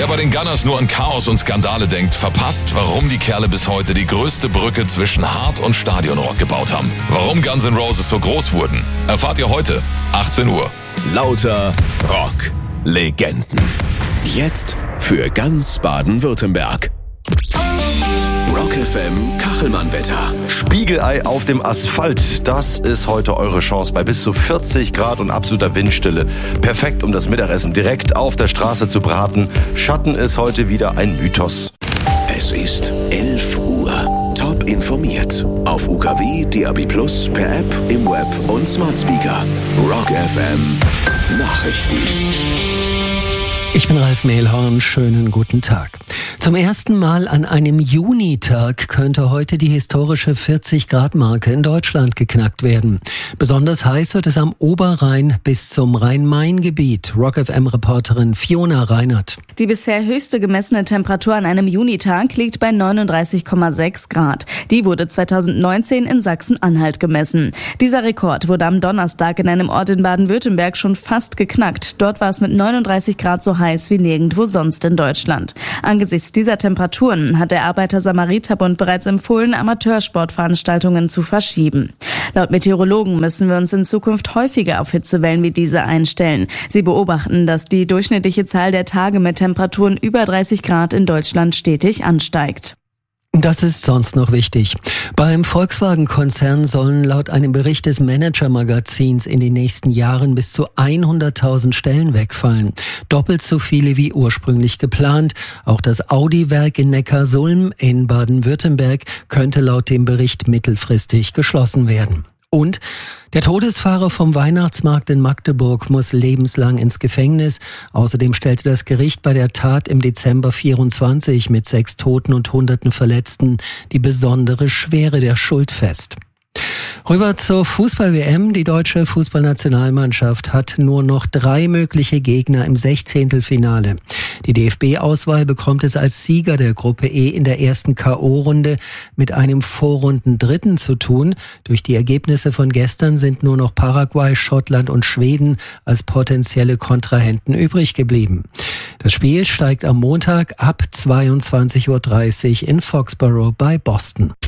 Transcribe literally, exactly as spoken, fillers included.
Wer bei den Gunners nur an Chaos und Skandale denkt, verpasst, warum die Kerle bis heute die größte Brücke zwischen Hard- und Stadionrock gebaut haben. Warum Guns N' Roses so groß wurden, erfahrt ihr heute, achtzehn Uhr. Lauter Rock. Legenden. Jetzt für ganz Baden-Württemberg. Rock F M Kachelmann-Wetter. Spiegelei auf dem Asphalt. Das ist heute eure Chance bei bis zu vierzig Grad und absoluter Windstille. Perfekt, um das Mittagessen direkt auf der Straße zu braten. Schatten ist heute wieder ein Mythos. Es ist elf Uhr. Top informiert. Auf U K W, D A B plus, per App, im Web und Smart Speaker. Rock F M Nachrichten. Ich bin Ralf Mehlhorn, schönen guten Tag. Zum ersten Mal an einem Junitag könnte heute die historische vierzig Grad Marke in Deutschland geknackt werden. Besonders heiß wird es am Oberrhein bis zum Rhein-Main-Gebiet. Rock F M-Reporterin Fiona Reinert. Die bisher höchste gemessene Temperatur an einem Junitag liegt bei neununddreißig Komma sechs Grad. Die wurde zweitausendneunzehn in Sachsen-Anhalt gemessen. Dieser Rekord wurde am Donnerstag in einem Ort in Baden-Württemberg schon fast geknackt. Dort war es mit neununddreißig Grad so heiß wie nirgendwo sonst in Deutschland. Angesichts dieser Temperaturen hat der Arbeiter-Samariter-Bund bereits empfohlen, Amateursportveranstaltungen zu verschieben. Laut Meteorologen müssen wir uns in Zukunft häufiger auf Hitzewellen wie diese einstellen. Sie beobachten, dass die durchschnittliche Zahl der Tage mit Temperaturen über dreißig Grad in Deutschland stetig ansteigt. Das ist sonst noch wichtig. Beim Volkswagen-Konzern sollen laut einem Bericht des Manager-Magazins in den nächsten Jahren bis zu hunderttausend Stellen wegfallen. Doppelt so viele wie ursprünglich geplant. Auch das Audi-Werk in Neckarsulm in Baden-Württemberg könnte laut dem Bericht mittelfristig geschlossen werden. Und der Todesfahrer vom Weihnachtsmarkt in Magdeburg muss lebenslang ins Gefängnis. Außerdem stellte das Gericht bei der Tat im Dezember vierundzwanzig mit sechs Toten und hunderten Verletzten die besondere Schwere der Schuld fest. Rüber zur Fußball-W M. Die deutsche Fußballnationalmannschaft hat nur noch drei mögliche Gegner im Sechzehntelfinale. Die D F B-Auswahl bekommt es als Sieger der Gruppe E in der ersten K O-Runde mit einem Vorrundendritten zu tun. Durch die Ergebnisse von gestern sind nur noch Paraguay, Schottland und Schweden als potenzielle Kontrahenten übrig geblieben. Das Spiel steigt am Montag ab zweiundzwanzig Uhr dreißig in Foxborough bei Boston.